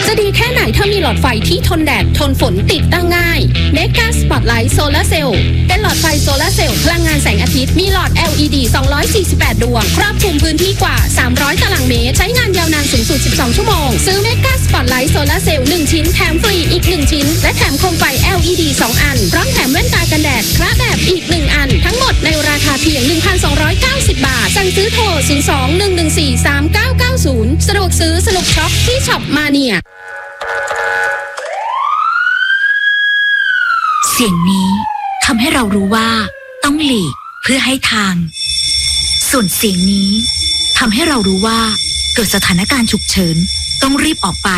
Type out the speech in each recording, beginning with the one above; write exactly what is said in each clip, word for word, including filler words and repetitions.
จะดีแค่ไหนถ้ามีหลอดไฟที่ทนแดดทนฝนติดตั้งง่าย Mega Spotlight Solar Cell เป็นหลอดไฟโซลาร์เซลล์พลังงานแสงอาทิตย์มีหลอด แอล อี ดี สองร้อยสี่สิบแปด ดวงครอบคลุมพื้นที่กว่าสามร้อยตารางเมตรใช้งานยาวนานสูงสุดสิบสองชั่วโมงซื้อ Mega Spotlight Solar Cell หนึ่งชิ้นแถมฟรีอีกหนึ่งชิ้นและแถมโคมไฟ แอล อี ดี สองอันพร้อมแถมแว่นตากันแดดคระแบบอีกหนึ่งอันทั้งหมดในราคาเพียง หนึ่งพันสองร้อยเก้าสิบ บาทสั่งซื้อโทรศูนย์ สอง หนึ่ง หนึ่ง สี่ สาม เก้า เก้า ศูนย์สะดวกซื้อสนุกช็อปที่ช็อปมาเนียเสียงนี้ทำให้เรารู้ว่าต้องหลีกเพื่อให้ทางส่วนเสียงนี้ทำให้เรารู้ว่าเกิดสถานการณ์ฉุกเฉินต้องรีบออกไป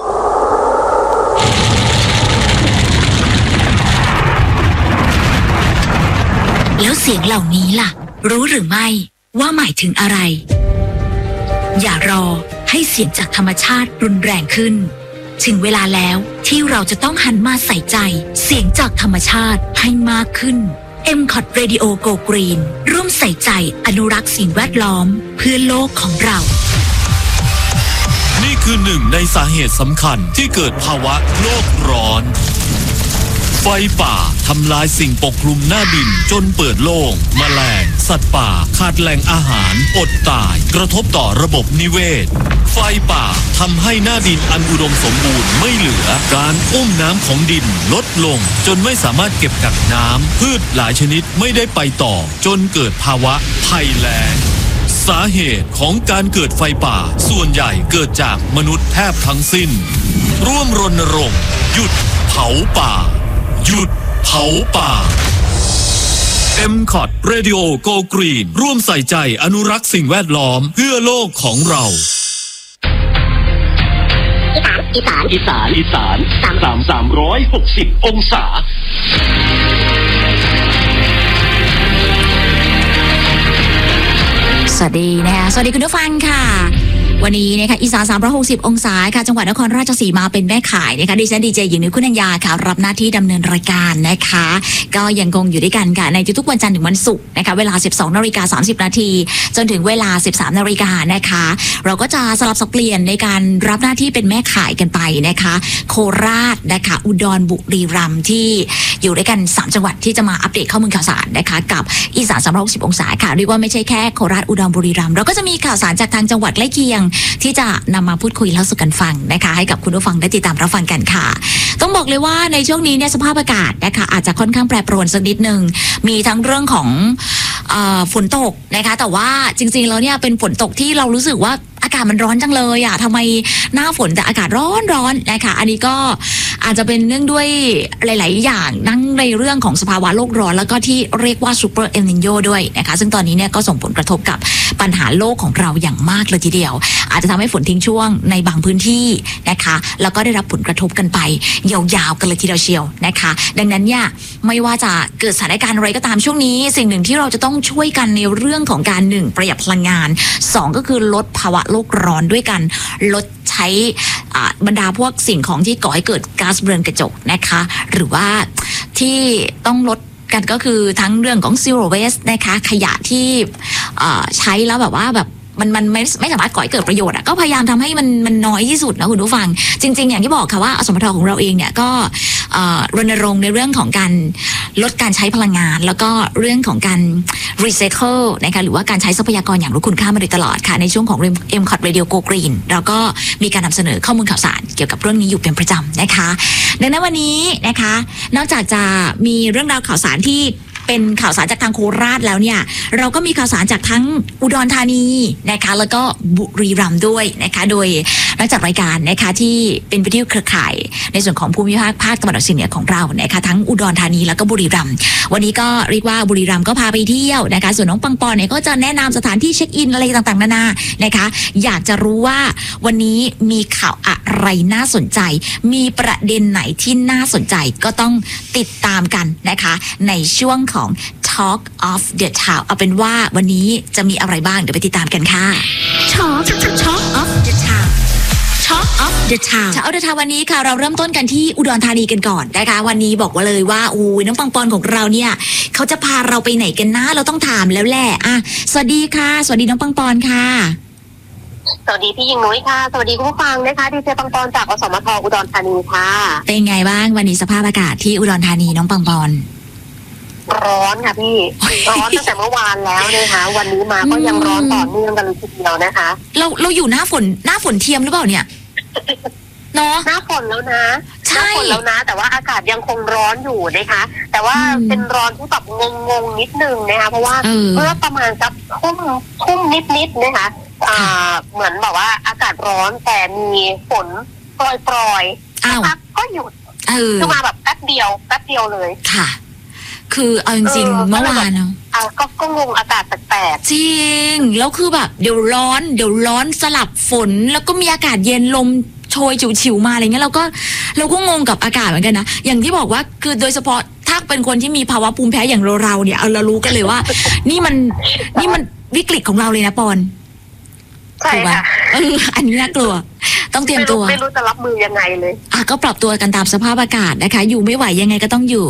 แล้วเสียงเหล่านี้ล่ะรู้หรือไม่ว่าหมายถึงอะไรอย่ารอให้เสียงจากธรรมชาติรุนแรงขึ้นถึงเวลาแล้วที่เราจะต้องหันมาใส่ใจเสียงจากธรรมชาติให้มากขึ้น เอ็ม คอท Radio Go Green ร่วมใส่ใจอนุรักษ์สิ่งแวดล้อมเพื่อโลกของเรานี่คือหนึ่งในสาเหตุสำคัญที่เกิดภาวะโลกร้อนไฟป่าทำลายสิ่งปกคลุมหน้าดินจนเปิดโล่งแมลงสัตว์ป่าขาดแหล่งอาหารอดตายกระทบต่อระบบนิเวศไฟป่าทำให้หน้าดินอันอุดมสมบูรณ์ไม่เหลือการอุ้มน้ำของดินลดลงจนไม่สามารถเก็บกักน้ำพืชหลายชนิดไม่ได้ไปต่อจนเกิดภาวะภัยแล้งสาเหตุของการเกิดไฟป่าส่วนใหญ่เกิดจากมนุษย์แทบทั้งสิ้นร่วมรณรงค์หยุดเผาป่าหยุดเผาป่า เอ็ม คอท Radio Go Green ร่วมใส่ใจอนุรักษ์สิ่งแวดล้อมเพื่อโลกของเราอีสานอีสานอีสานสามสามสามร้อยหกสิบองศาสวัสดีนะคะสวัสดีคุณผู้ฟังค่ะวันนี้นะคะอีสานสามร้อยหกสิบองศาค่ะจังหวัดนครราชสีมาเป็นแม่ข่ายนะคะดิฉันดีเจหญิงนุชคุณัญญาค่ะรับหน้าที่ดำเนินรายการนะคะก็ยังคงอยู่ด้วยกันค่ะในทุกๆวันจันทร์ถึงวันศุกร์นะคะเวลา สิบสองนาฬิกาสามสิบนาทีจนถึงเวลา สิบสามนาฬิกานะคะเราก็จะสลับสับเปลี่ยนในการรับหน้าที่เป็นแม่ข่ายกันไปนะคะโคราชนะคะอุดรบุรีรัมย์ที่อยู่ด้วยกันสามจังหวัดที่จะมาอัปเดตข้อมูลข่าวสารนะคะกับอีสานสามร้อยหกสิบองศาค่ะเรียกว่าไม่ใช่แค่โคราชอุดรบุรีรัมย์เราก็จะมีข่าวสารจากทางจังหวัดใกล้เคียงที่จะนำมาพูดคุยเล่าสู่กันฟังนะคะให้กับคุณผู้ฟังได้ติดตามรับฟังกันค่ะต้องบอกเลยว่าในช่วงนี้เนี่ยสภาพอากาศนะคะอาจจะค่อนข้างแปรปรวนสักนิดนึงมีทั้งเรื่องของเอ่อฝนตกนะคะแต่ว่าจริงๆแล้วเนี่ยเป็นฝนตกที่เรารู้สึกว่าอากาศมันร้อนจังเลยอ่ะทำไมหน้าฝนแต่อากาศร้อนร้อนนะคะอันนี้ก็อาจจะเป็นเนื่องด้วยหลายๆอย่างนั่งในเรื่องของสภาวะโลกร้อนแล้วก็ที่เรียกว่าซูเปอร์เอลนิโญด้วยนะคะซึ่งตอนนี้เนี่ยก็ส่งผลกระทบกับปัญหาโลกของเราอย่างมากเลยทีเดียวอาจจะทำให้ฝนทิ้งช่วงในบางพื้นที่นะคะแล้วก็ได้รับผลกระทบกันไปยาวๆกันเลยทีเดียวเชียวนะคะดังนั้นเนี่ยไม่ว่าจะเกิดสถานการณ์อะไรก็ตามช่วงนี้สิ่งหนึ่งที่เราจะต้องช่วยกันในเรื่องของการหนึ่งประหยัดพลังงานสองก็คือลดภาวะโลกร้อนด้วยกันลดใช้บรรดาพวกสิ่งของที่ก่อให้เกิดก๊าซเรือนกระจกนะคะหรือว่าที่ต้องลดกันก็คือทั้งเรื่องของ zero waste นะคะขยะที่ใช้แล้วแบบว่าแบบมันมันไม่ไม่สามารถก่อให้เกิดประโยชน์อ่ะก็พยายามทำให้มันมันน้อยที่สุดนะคุณผู้ฟังจริงๆอย่างที่บอกค่ะว่าอสมทของเราเองเนี่ยก็รณรงค์ในเรื่องของการลดการใช้พลังงานแล้วก็เรื่องของการรีไซเคิลนะคะหรือว่าการใช้ทรัพยากรอย่างรู้คุณค่ามาโดยตลอดค่ะในช่วงของ เอ็ม คอท Radio Go Green เราก็มีการนำเสนอข้อมูลข่าวสารเกี่ยวกับเรื่องนี้อยู่เป็นประจำนะคะดังนั้นวันนี้นะคะนอกจากจะมีเรื่องราวข่าวสารที่เป็นข่าวสารจากทางโคราชแล้วเนี่ยเราก็มีข่าวสารจากทั้งอุดรธานีนะคะแล้วก็บุรีรัมย์ด้วยนะคะโดยนักจัดรายการนะคะที่เป็นวิทยุเครือข่ายในส่วนของภูมิภาคภาคตะวันออกเฉียงเหนือของเรานะคะทั้งอุดรธานีแล้วก็บุรีรัมย์วันนี้ก็เรียกว่าบุรีรัมย์ก็พาไปเที่ยวนะคะส่วนน้องปังปอนเนี่ยก็จะแนะนำสถานที่เช็คอินอะไรต่างๆนานานะคะอยากจะรู้ว่าวันนี้มีข่าวอะไรน่าสนใจมีประเด็นไหนที่น่าสนใจก็ต้องติดตามกันนะคะในช่วงของ Talk of the Town เอาเป็นว่าวันนี้จะมีอะไรบ้างเดี๋ยวไปติดตามกันค่ะ Talk Talk of the Town Talk of the Town Talk of the Town วันนี้ค่ะเราเริ่มต้นกันที่อุดรธานีกันก่อนนะคะวันนี้บอกว่าเลยว่าโอ้ยน้องปังปอนของเราเนี่ยเขาจะพาเราไปไหนกันนะเราต้องถามแล้วแหละอ่ะสวัสดีค่ะสวัสดีน้องปังปอนค่ะสวัสดีพี่หญิงนุ้ยค่ะสวัสดีคุณผู้ฟังนะคะดีเจปังปอนจากอสมทอุดรธานีค่ะเป็นไงบ้างวันนี้สภาพอากาศที่อุดรธานีน้องปังปอนร้อนค่ะพี่ร้อนตั้งแต่เมื่อวานแล้วนะคะวันนี้มาก็ยังร้อนต่อเนื่องกันเลยทีเดียวนะคะเราเราอยู่หน้าฝนหน้าฝนเทียมหรือเปล่าเนี่ยเนาะหน้าฝนแล้วนะหน้าฝนแล้วนะแต่ว่าอากาศยังคงร้อนอยู่นะคะแต่ว่าเป็นร้อนที่แบบงงๆนิดนึงนะคะเพราะว่าเมื่อประมาณสักทุ่มทุ่มนิดๆนะคะอ่าเหมือนแบบว่าอากาศร้อนแต่มีฝนปล่อยๆนะคะก็หยุดคือมาแบบแป๊บเดียวแป๊บเดียวเลยค่ะคือเอาจริงๆเมื่อวานเนาะก็ก็งงอากาศแปลกๆจริงแล้วคือแบบเดี๋ยวร้อนเดี๋ยวร้อนสลับฝนแล้วก็มีอากาศเย็นลมโชยฉิวๆมาอะไรเงี้ยเราก็เราก็งงกับอากาศเหมือนกันนะอย่างที่บอกว่าคือโดยเฉพาะถ้าเป็นคนที่มีภาวะภูมิแพ้อย่างเราๆเนี่ยเรารู้กันเลยว่านี่มันนี่มันวิกฤตของเราเลยนะปอนใช่ค่ะอันนี้น่ากลัวต้องเตรียมตัวไม่รู้จะรับมือยังไงเลยอ่ะก็ปรับตัวกันตามสภาพอากาศนะคะอยู่ไม่ไหวยังไงก็ต้องอยู่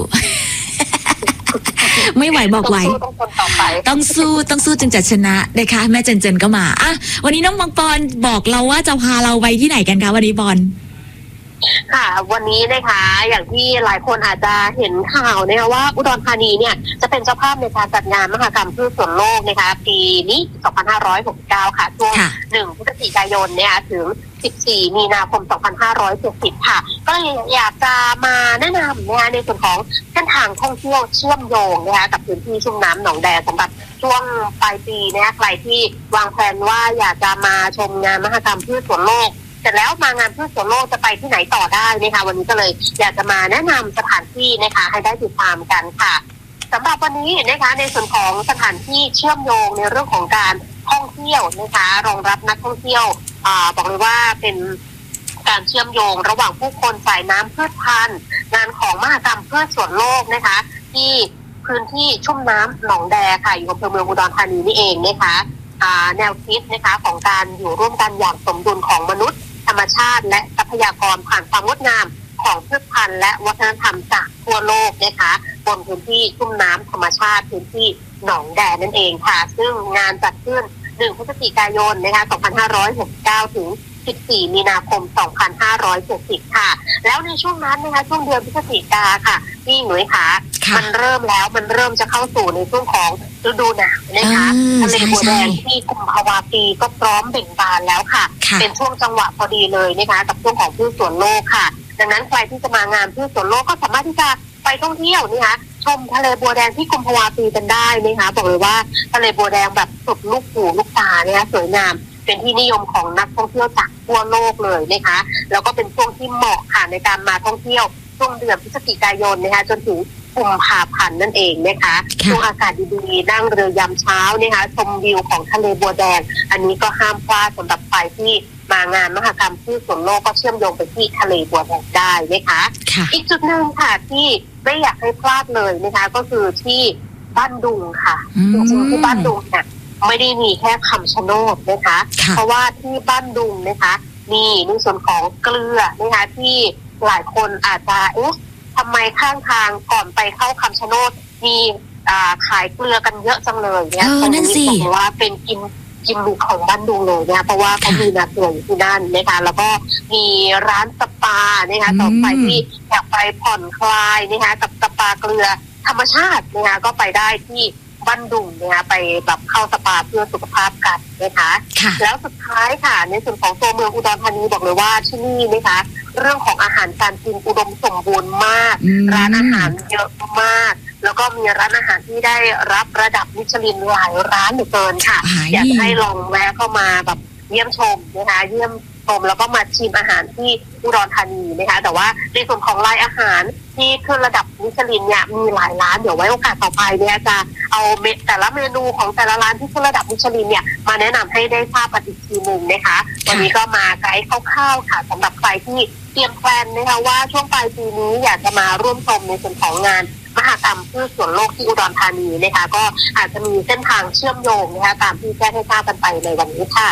ไม่ไหวบอกไหวต้องสู้ต้องสู้จึงจะชนะนะคะแม่เจนเจนก็มาอ่ะวันนี้น้องมังปอนบอกเราว่าจะพาเราไปที่ไหนกันคะวันนี้บอลค่ะวันนี้นะคะอย่างที่หลายคนอาจจะเห็นข่าวนะคะว่าอุดรธานีเนี่ยจะเป็นเจ้าภาพในการจัดงานมหกรรมพืชสวนโลกนะคะปีนี้สองพันห้าร้อยหกสิบเก้าค่ะช่วงหนึ่งพฤศจิกายนเนี่ยถึงสิบสี่มีนาคมสองพันห้าร้อยเจ็ดสิบค่ะก็เลยอยากจะมาแนะนำนะคะในส่วนของเส้นทางท่องเที่ยวเชื่อมโยงนะคะกับพื้นที่ชุ่มน้ำหนองแดสำหรับช่วงปลายปีนะคะใครที่วางแผนว่าอยากจะมาชมงานมหกรรมพืชสวนโลกเสร็จแล้วมางานพืชสวนโลกจะไปที่ไหนต่อได้นะคะวันนี้ก็เลยอยากจะมาแนะนำสถานที่นะคะให้ได้ติดตามกันค่ะสำหรับวันนี้นะคะในส่วนของสถานที่เชื่อมโยงในเรื่องของการท่องเที่ยวนะคะรองรับนักท่องเที่ยวอ่าบอกเลยว่าเป็นการเชื่อมโยงระหว่างผู้คนสายน้ำพืชพันธุ์งานของมหกรรมพืชสวนโลกนะคะที่พื้นที่ชุ่มน้ำหนองแดค่ะอยู่อำเภอเมืองอุดรธานีนี่เองนะคะแนวคิดนะคะของการอยู่ร่วมกันอย่างสมดุลของมนุษย์ธรรมชาติและทรัพยากรผ่านความงดงามของพืชพันธุ์และวัฒนธรรมจากทั่วโลกนะคะบนพื้นที่ชุ่มน้ำธรรมชาติพื้นที่หนองแดนั่นเองค่ะซึ่งงานจัดขึ้นหนึ่งพฤศจิกายนนะคะสองพันห้าร้อยหกสิบเก้าถึงสิบสี่มีนาคมสองพันห้าร้อยเจ็ดสิบค่ะแล้วในช่วงนั้นนะคะช่วงเดือนพฤศจิกาค่ะพี่หนุ่ยขามันเริ่มแล้วมันเริ่มจะเข้าสู่ในช่วงของฤดูหนาวนะคะทะเลบัวแดงที่กุมภาวาปีก็พร้อมเบ่งบานแล้วค่ะเป็นช่วงจังหวะพอดีเลยนะคะกับช่วงของพืชสวนโลกค่ะดังนั้นใครที่จะมางานพืชสวนโลกก็สามารถที่จะไปท่องเที่ยวนะคะชมทะเลบัวแดงที่กุมภาวาปีกันได้นะคะบอกเลยว่าทะเลบัวแดงแบบสุดลูกหูลูกตาเนี่ยสวยงามเป็นที่นิยมของนักท่องเที่ยวจากทั่วโลกเลยนะคะแล้วก็เป็นช่วงที่เหมาะค่ะในการมาท่องเที่ยวช่วงเดือนพฤศจิกายนนะคะจนถึงกุมภาพันธ์นั่นเองนะคะช่วงอากาศดีๆนั่งเรือยามเช้านะคะชมวิวของทะเลบัวแดงอันนี้ก็ห้ามพลาดสำหรับใครที่มางานมหกรรมพืชสวนโลกก็เชื่อมโยงไปที่ทะเลบัวแดงได้นะคะอีกจุดหนึ่งค่ะที่ไม่อยากให้พลาดเลยนะคะก็คือที่บ้านดุงค่ะจริงๆที่บ้านดุงเนี่ยไม่ได้มีแค่คำชะโนดนะคะเพราะว่าที่บ้านดุงนะคะมีในส่วนของเกลือนะคะที่หลายคนอาจจะเอ๊ะทำไมข้างทางก่อนไปเข้าคำชะโนดมีขายเกลือกันเยอะจังเลยเนี่ยตรงนี้บอกว่าเป็นกินกินมิคของบ้านดุงเลยเนี่ยเพราะว่าเขามีนาเกลืออยู่ที่นั่นนะคะแล้วก็มีร้านสปานะคะต่อไปที่อยากไปผ่อนคลายนะคะกับสปาเกลือธรรมชาตินะคะก็ไปได้ที่บ้านดุงนะคะไปแบบเข้าสปาเพื่อสุขภาพกันนะคะแล้วสุดท้ายค่ะในส่วนของตัวเมืองอุดรธานีบอกเลยว่าที่นี่นะคะเรื่องของอาหารการกินอุดมสมบูรณ์มากร้านอาหารเยอะมากแล้วก็มีร้านอาหารที่ได้รับระดับมิชลินหลายร้านเหลือเกินค่ะอยากให้ลองแวะเข้ามาแบบเยี่ยมชมนะคะเยี่ยมชมแล้วก็มาชิมอาหารที่อุดรธานีนะคะแต่ว่าในส่วนของรายอาหารที่ขึ้นระดับมิชลินเนี่ยมีหลายร้านเดี๋ยวไว้โอกาสต่อไปเนี่ยจะเอาแต่ละเมนูของแต่ละร้านที่ขึ้นระดับมิชลินเนี่ยมาแนะนำให้ได้ทราบกันอีกทีหนึ่งนะคะวันนี้ก็มาไกด์คร่าวๆค่ะสำหรับใครที่เตรียมแพลนนะคะว่าช่วงปลายปีนี้อยากจะมาร่วมชมในส่วนของงานมหกรรมพืชสวนโลกที่อุดรธานีนะคะก็อาจจะมีเส้นทางเชื่อมโยงนะคะตามที่แจ้งให้ทราบกันไปในวันนี้ค่ะ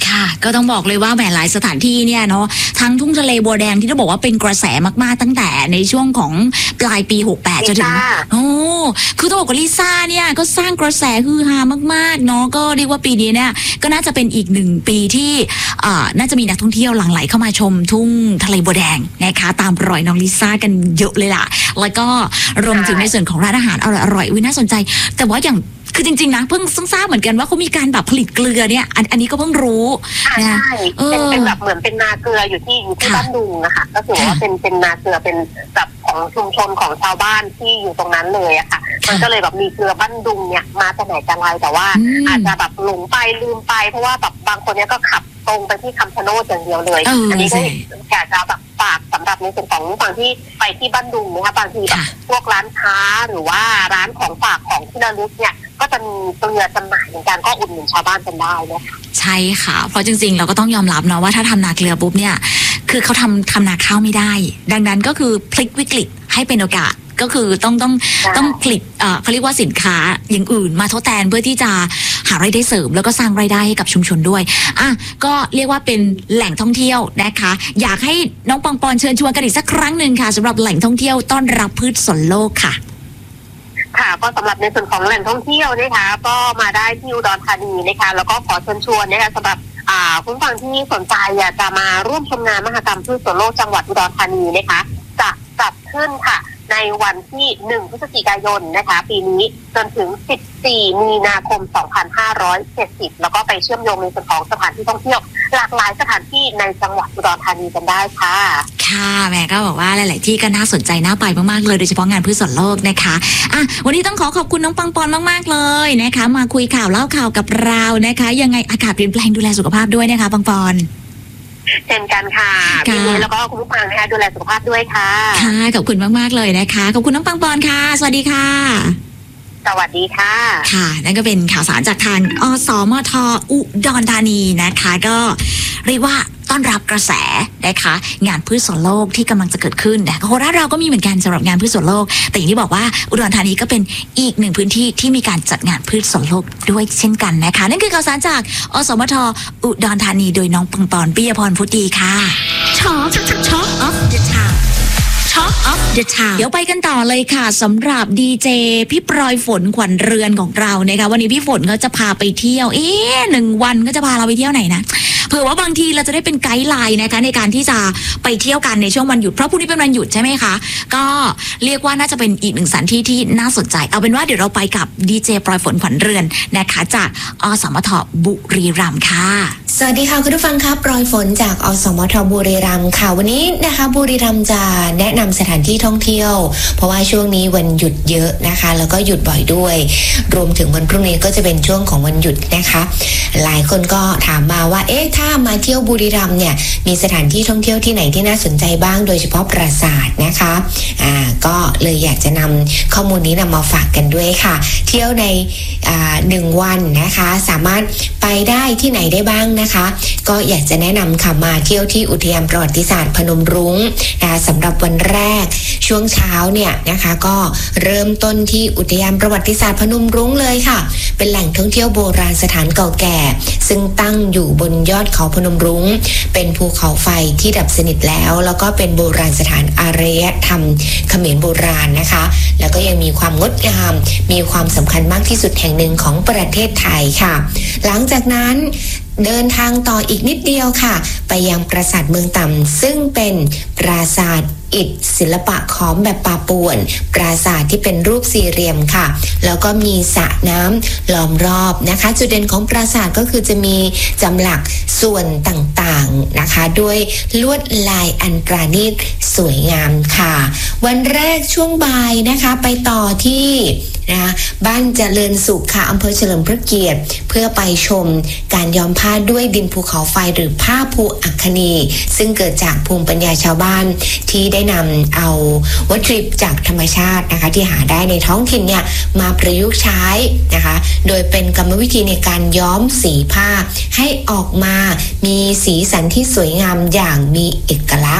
ค่ะก็ต้องบอกเลยว่าแหมหลายสถานที่เนี่ยเนาะทั้งทุ่งทะเลบัวแดงที่ต้องบอกว่าเป็นกระแสมากๆตั้งแต่ในช่วงของปลายปีหกสิบแปดจนถึงโอ้คือต้องบอกว่าลิซ่าเนี่ยก็สร้างกระแสฮือฮามากๆเนาะก็เรียกว่าปีนี้เนี่ยก็น่าจะเป็นอีกหนึ่งปีที่อ่าน่าจะมีนักท่องเที่ยวหลั่งไหลเข้ามาชมทุ่งทะเลบัวแดงนะคะตามรอยน้องลิซ่ากันเยอะเลยล่ะแล้วก็รวมถึงในส่วนของร้านอาหารอร่อยๆอุ๊ยน่าสนใจแต่ว่าอย่างคือจริงๆนะเพิ่งทราบเหมือนกันว่าเขามีการแบบผลิตเกลือเนี่ยอันอันนี้ก็เพิ่งรู้นะใช่เป็นเป็นแบบเหมือนเป็นนาเกลืออยู่ที่อยู่ที่บ้านดุงนะคะก็ถือว่าเป็นเป็นนาเกลือเป็นแบบของชุมชนของชาวบ้านที่อยู่ตรงนั้นเลยอะค่ะมันก็เลยแบบมีเกลือบ้านดุงเนี่ยมาจากไหนกันไรแต่ว่าอาจจะแบบหลงไปลืมไปเพราะว่าแบบบางคนเนี่ยก็ขับตรงไปที่คำชะโนดอย่างเดียวเลยอันนี้ก็อยากจะแบบฝากสำหรับในส่วนของฝั่งที่ไปที่บ้านดุงนะคะบางทีแบบพวกร้านค้าหรือว่าร้านของฝากของที่ระลึกเนี่ยก็จะมีเกลือจำหน่ายเหมือนกันก็อุดหนุนชาวบ้านกันได้นะคะใช่ค่ะเพราะจริงๆเราก็ต้องยอมรับเนาะว่าถ้าทำนาเกลือปุ๊บเนี่ยคือเขาทำทำนาข้าวไม่ได้ดังนั้นก็คือพลิกวิกฤตให้เป็นโอกาสก็คือต้องต้องต้องผลิตเอ่อเขาเรียกว่าสินค้าอย่างอื่นมาทดแทนเพื่อที่จะหารายได้เสริมแล้วก็สร้างรายได้ให้กับชุมชนด้วยอ่ะก็เรียกว่าเป็นแหล่งท่องเที่ยวนะคะอยากให้น้องปองปอนเชิญชวนกันอีกสักครั้งหนึ่งค่ะสำหรับแหล่งท่องเที่ยวต้อนรับพืชสนโลกค่ะค่ะก็สำหรับในส่วนของแหล่งท่องเที่ยวนะคะก็มาได้ที่อุดรธานีนะคะแล้วก็ขอเชิญชวนนะคะสำหรับอ่าผู้ฟังที่สนใจอยากจะมาร่วมชมงานมหกรรมพืชสวนโลกจังหวัดอุดรธานีนะคะจะจัดขึ้นค่ะในวันที่หนึ่งพฤศจิกายนนะคะปีนี้จนถึงสิบสี่มีนาคมสองพันห้าร้อยเจ็ดสิบแล้วก็ไปเชื่อมโยงในส่วนของสถานที่ท่องเที่ยวหลากหลายสถานที่ในจังหวัดอุดรธานีกันได้ค่ะค่ะแม่ก็บอกว่าหลายๆที่ก็น่าสนใจน่าไปมากๆเลยโดยเฉพาะงานพืชสวนโลกนะคะอ่ะวันนี้ต้องขอขอบคุณน้องปังปอนมากๆเลยนะคะมาคุยข่าวเล่าข่าวกับเรานะคะยังไงอากาศเปลี่ยนแปลงดูแลสุขภาพด้วยนะคะปังปอนเช่นกันค่ะพี่นุ้ยแล้วก็คุณผู้ฟังนะคะดูแลสุขภาพด้วยค่ะค่ะขอบคุณมากๆเลยนะคะขอบคุณน้องปังปอนค่ะสวัสดีค่ะสวัสดีค่ะค่ะนั่นก็เป็นข่าวสารจากทางอสมทอุดรธานีนะคะก็เรียกว่าต้อนรับกระแสนะคะงานพืชสวนโลกที่กำลังจะเกิดขึ้นแต่โคราชเราก็มีเหมือนกันสำหรับงานพืชสวนโลกแต่อย่างที่บอกว่าอุดรธานีก็เป็นอีกหนึ่งพื้นที่ที่มีการจัดงานพืชสวนโลกด้วยเช่นกันนะคะนั่นคือข่าวสารจากอสมทอุดรธานีโดยน้องปังปอนปิยพรพุทธีค่ะช็อคช็อคออฟเดอะทาวน์ช็อคออฟเดอะทาวน์เดี๋ยวไปกันต่อเลยค่ะสำหรับดีเจพี่ปลอยฝนขวัญเรือนของเรานะคะวันนี้พี่ฝนเขาจะพาไปเที่ยวเอ๊ะหนึ่งวันก็จะพาเราไปเที่ยวไหนนะเผื่อว่าบางทีเราจะได้เป็นไกด์ไลน์นะคะในการที่จะไปเที่ยวกันในช่วงวันหยุดเพราะพรุ่งนี้เป็นวันหยุดใช่ไหมคะก็เรียกว่าน่าจะเป็นอีกหนึ่งสถานที่ที่น่าสนใจเอาเป็นว่าเดี๋ยวเราไปกับดีเจปลอยฝนขวัญเรือนนะคะจากอสมทบุรีรัมย์ค่ะสวัสดีค่ะคุณผู้ฟังครับปลอยฝนจากอสมทบุรีรัมย์ค่ะวันนี้นะคะบุรีรัมย์จะแนะนำสถานที่ท่องเที่ยวเพราะว่าช่วงนี้วันหยุดเยอะนะคะแล้วก็หยุดบ่อยด้วยรวมถึงวันพรุ่งนี้ก็จะเป็นช่วงของวันหยุดนะคะหลายคนก็ถามมาว่าเอ๊ะถ้ามาเที่ยวบุรีรัมย์เนี่ยมีสถานที่ท่องเที่ยวที่ไหนที่น่าสนใจบ้างโดยเฉพาะปราสาทนะคะอ่าก็เลยอยากจะนำข้อมูลนี้นำมาฝากกันด้วยค่ะเที่ยวในอ่าหนึ่งวันนะคะสามารถไปได้ที่ไหนได้บ้างนะคะก็อยากจะแนะนำค่ะมาเที่ยวที่อุทยานประวัติศาสตร์พนมรุ้งนะคะสำหรับวันแรกช่วงเช้าเนี่ยนะคะก็เริ่มต้นที่อุทยานประวัติศาสตร์พนมรุ้งเลยค่ะเป็นแหล่งท่องเที่ยวโบราณสถานเก่าแก่ซึ่งตั้งอยู่บนยอดเขาพนมรุ้งเป็นภูเขาไฟที่ดับสนิทแล้วแล้วก็เป็นโบราณสถานอารยธรรมเขมรโบราณนะคะแล้วก็ยังมีความงดงามมีความสำคัญมากที่สุดแห่งหนึ่งของประเทศไทยค่ะหลังจากนั้นเดินทางต่ออีกนิดเดียวค่ะไปยังปราสาทเมืองต่ำซึ่งเป็นปราสาทอิฐศิลปะขอมแบบป่าป่วนปราสาทที่เป็นรูปสี่เหลี่ยมค่ะแล้วก็มีสระน้ำล้อมรอบนะคะจุดเด่นของปราสาทก็คือจะมีจำหลักส่วนต่างๆนะคะด้วยลวดลายอันปราณีตสวยงามค่ะวันแรกช่วงบ่ายนะคะไปต่อที่นะบ้านเจริญสุขค่ะอำเภอเฉลิมพระเกียรติเพื่อไปชมการย้อมผ้าด้วยดินภูเขาไฟหรือผ้าภูอัคคณีซึ่งเกิดจากภูมิปัญญาชาวบ้านที่ได้นำเอาวัตถุดิบจากธรรมชาตินะคะที่หาได้ในท้องถิ่นเนี่ยมาประยุกต์ใช้นะคะโดยเป็นกรรมวิธีในการย้อมสีผ้าให้ออกมามีสีสันที่สวยงามอย่างมีเอกลักษณ์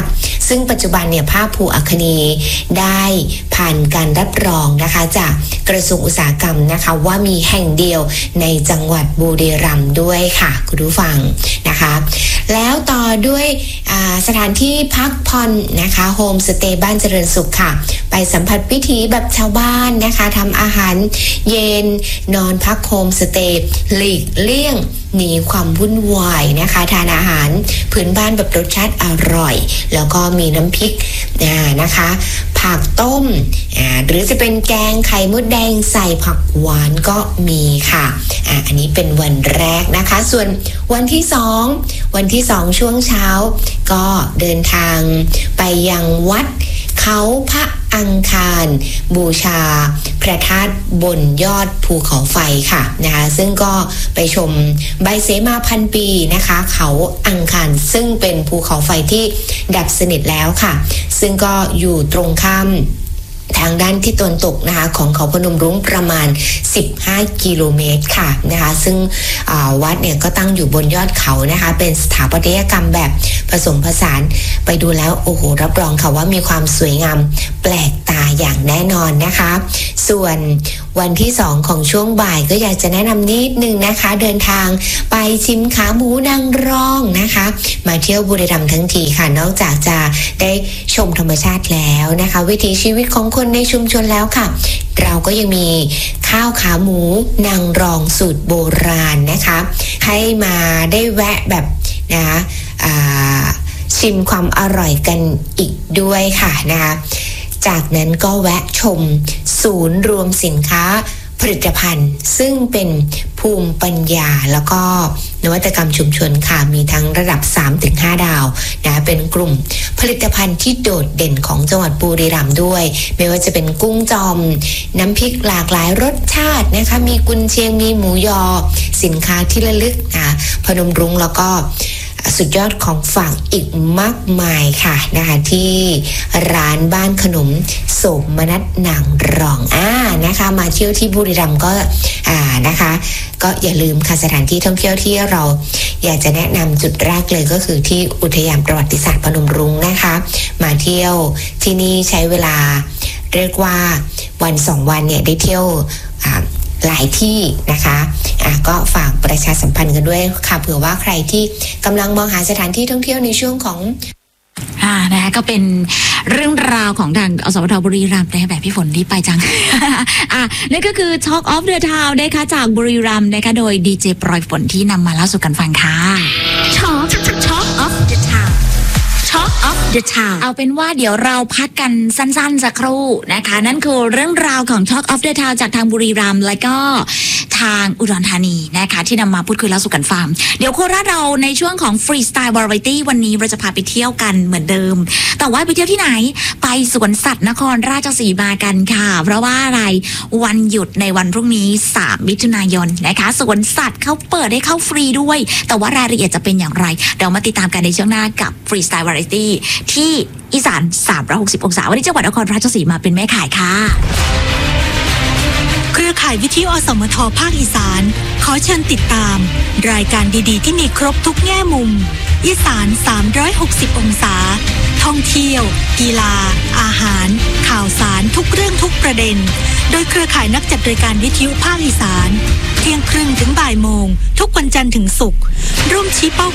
ซึ่งปัจจุบันเนี่ยภาพภูอัคนีได้ผ่านการรับรองนะคะจากกระทรวงอุตสาหกรรมนะคะว่ามีแห่งเดียวในจังหวัดบุรีรัมย์ด้วยค่ะคุณผู้ฟังนะคะแล้วต่อด้วยสถานที่พักผ่อนนะคะโฮมสเตย์บ้านเจริญสุขค่ะไปสัมผัสวิถีแบบชาวบ้านนะคะทำอาหารเย็นนอนพักโฮมสเตย์หลีกเลี่ยงหนีความวุ่นวายนะคะทานอาหารพื้นบ้านแบบรสชาติอร่อยแล้วก็มีน้ำพริกนะคะผักต้มหรือจะเป็นแกงไข่มดแดงใส่ผักหวานก็มีค่ะ อ, อันนี้เป็นวันแรกนะคะส่วนวันที่สองวันที่สองช่วงเช้าก็เดินทางไปยังวัดเขาพระอังคารบูชาพระธาตุบนยอดภูเขาไฟค่ะนะคะซึ่งก็ไปชมใบเสมาพันปีนะคะเขาอังคารซึ่งเป็นภูเขาไฟที่ดับสนิทแล้วค่ะซึ่งก็อยู่ตรงข้ามทางด้านที่ตะวันตกนะคะของเขาพนมรุ้งประมาณสิบห้ากิโลเมตรค่ะนะคะซึ่งวัดเนี่ยก็ตั้งอยู่บนยอดเขานะคะเป็นสถาปัตยกรรมแบบผสมผสานไปดูแล้วโอ้โหรับรองค่ะว่ามีความสวยงามแปลกตาอย่างแน่นอนนะคะส่วนวันที่สองของช่วงบ่ายก็อยากจะแนะนำนิดนึงนะคะเดินทางไปชิมขาหมูนางรองนะคะมาเที่ยวบุรีรัมย์ทั้งทีค่ะนอกจากจะได้ชมธรรมชาติแล้วนะคะวิถีชีวิตของคนในชุมชนแล้วค่ะเราก็ยังมีข้าวขาหมูนางรองสูตรโบราณนะคะให้มาได้แวะแบบนะคะชิมความอร่อยกันอีกด้วยค่ะนะคะจากนั้นก็แวะชมศูนย์รวมสินค้าผลิตภัณฑ์ซึ่งเป็นภูมิปัญญาแล้วก็นวัตกรรมชุมชนค่ะมีทั้งระดับ สามถึงห้า ดาวนะเป็นกลุ่มผลิตภัณฑ์ที่โดดเด่นของจังหวัดบุรีรัมย์ด้วยไม่ว่าจะเป็นกุ้งจอมน้ำพริกหลากหลายรสชาตินะคะมีกุนเชียงมีหมูยอสินค้าที่ระลึกนะพนมรุ้งแล้วก็สุดยอดของฝากอีกมากมายค่ะนะคะที่ร้านบ้านขนมโสมนัสนางรองอ่านะคะมาเที่ยวที่บุรีรัมย์ก็อ่านะคะก็อย่าลืมค่ะสถานที่ท่องเที่ยวที่เราอยากจะแนะนำจุดแรกเลยก็คือที่อุทยานประวัติศาสตร์พนมรุ้งนะคะมาเที่ยวที่นี่ใช้เวลาเรียกว่าวันสองวันเนี่ยได้เที่ยวอ่าหลายที่นะคะอ่ะก็ฝากประชาสัมพันธ์กันด้วยค่ะเผื่อว่าใครที่กำลังมองหาสถานที่ท่องเที่ยวในช่วงของอ่านะคะก็เป็นเรื่องราวของทางอสมทบุรีรัมย์นะคะแบบพี่ฝนรีบไปจัง อ่ะนั่นก็คือ Talk of the Town นะคะจากบุรีรัมย์นะคะโดยดีเจปลอยฝนที่นำมาเล่าสู่กันฟังค่ะ Talk Talk of the Town Talk of the Town เอาเป็นว่าเดี๋ยวเราพักกันสั้นๆสักครู่นะคะนั่นคือเรื่องราวของ Talk of the Town จากทางบุรีรัมย์และก็ทางอุดรธานีนะคะที่นำมาพูดคุยเล่าสู่กันฟังเดี๋ยวโคราชเราในช่วงของ Freestyle Variety วันนี้เราจะพาไปเที่ยวกันเหมือนเดิมแต่ว่าไปเที่ยวที่ไหนไปสวนสัตว์นครราชสีมากันค่ะเพราะว่าอะไรวันหยุดในวันพรุ่งนี้สามมิถุนายนนะคะสวนสัตว์เขาเปิดให้เข้าฟรีด้วยแต่ว่ารายละเอียดจะเป็นอย่างไรเดี๋ยวมาติดตามกันในช่วงหน้ากับ Freestyle Variety ที่อีสานสามร้อยหกสิบองศาวันนี้จังหวัดนครราชสีมาเป็นแม่ข่ายค่ะเครือข่ายวิทยุอสมทภาคอีสานขอเชิญติดตามรายการดีๆที่มีครบทุกแง่มุมอีสานสามร้อยหกสิบองศาท่องเที่ยวกีฬาอาหารข่าวสารทุกเรื่องทุกประเด็นโดยเครือข่ายนักจัดรายการวิทยุภาคอีสานเที่ยงครึ่งถึงบ่ายโมงทุกวันจันทร์ถึงศุกร์ร่วมชี้เป้า